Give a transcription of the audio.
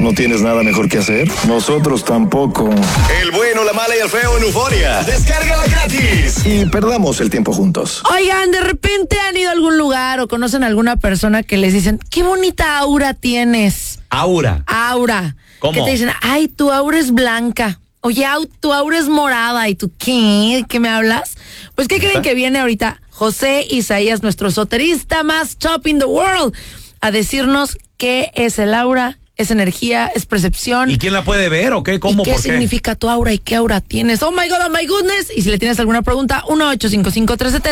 ¿No tienes nada mejor que hacer? Nosotros tampoco. El bueno, la mala y el feo en Euforia. Descárgala gratis. Y perdamos el tiempo juntos. Oigan, de repente han ido a algún lugar o conocen a alguna persona que les dicen, qué bonita aura tienes. Aura. ¿Cómo? Que te dicen, ay, tu aura es blanca. Oye, tu aura es morada. ¿Y tú qué? ¿Qué me hablas? Pues, ¿qué creen que viene ahorita? José Isaías, nuestro esoterista más top in the world, a decirnos qué es el aura, es energía, es percepción. ¿Y quién la puede ver o qué? ¿Cómo? ¿Y qué significa tu aura y qué aura tienes? Oh my God, oh my goodness. Y si le tienes alguna pregunta, 1-855-370